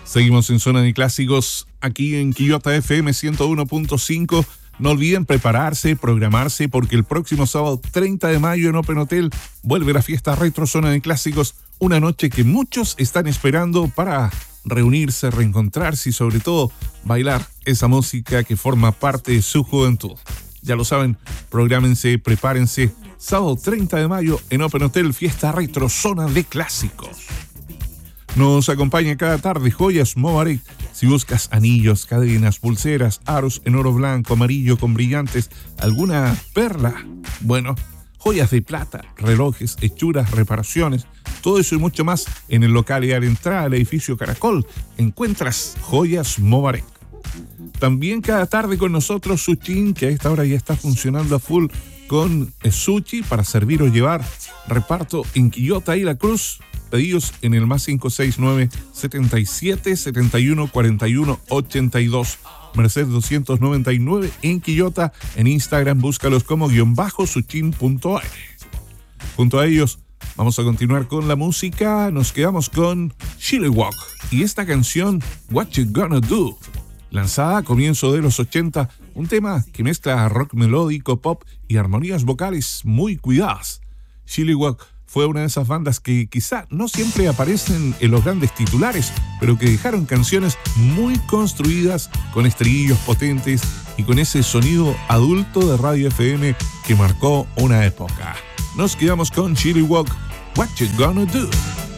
Seguimos en Zona de Clásicos aquí en Quillota FM 101.5. No olviden prepararse, programarse, porque el próximo sábado 30 de mayo en Open Hotel vuelve la fiesta Retro Zona de Clásicos, una noche que muchos están esperando para reunirse, reencontrarse y sobre todo bailar esa música que forma parte de su juventud. Ya lo saben, prográmense, prepárense. Sábado 30 de mayo en Open Hotel, fiesta Retro Zona de Clásicos. Nos acompaña cada tarde Joyas Mobarek. Si buscas anillos, cadenas, pulseras, aros en oro blanco, amarillo con brillantes, alguna perla, bueno, joyas de plata, relojes, hechuras, reparaciones, todo eso y mucho más en el local y a la entrada del edificio Caracol encuentras Joyas Mobarek. También cada tarde con nosotros Suchin, que a esta hora ya está funcionando a full con sushi para servir o llevar. Reparto en Quillota y La Cruz. Pedidos en el más 569 77 71 41 82. Merced 299 en Quillota. En Instagram búscalos como _suchin.ar. Junto a ellos vamos a continuar con la música. Nos quedamos con Chile Walk y esta canción What You Gonna Do, lanzada a comienzo de los 80, un tema que mezcla rock melódico, pop y armonías vocales muy cuidadas. Chile Walk fue una de esas bandas que quizá no siempre aparecen en los grandes titulares, pero que dejaron canciones muy construidas, con estribillos potentes y con ese sonido adulto de Radio FM que marcó una época. Nos quedamos con Chile Walk, What You Gonna Do.